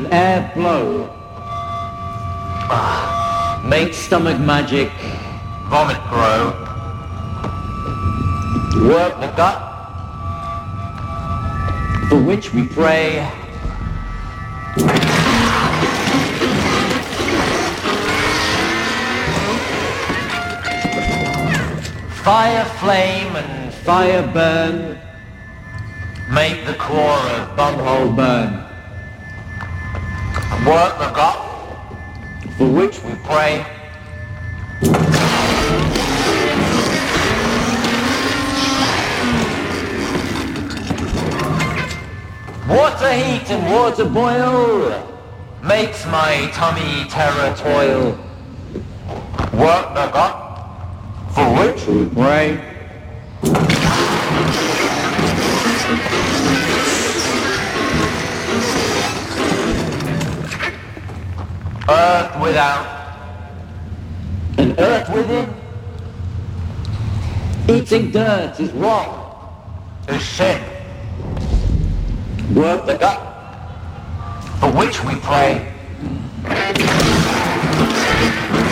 and air flow. Make stomach magic. Vomit grow. Work the gut, for which we pray. Fire flame and fire burn. Make the core of Bunghole burn. Work the gut, For which we pray. water heat and water boil. Makes my tummy terror Toil, Work the gut, for which we pray. earth without. And earth within. Eating dirt is wrong. Is sin, Work the gut, for which we pray.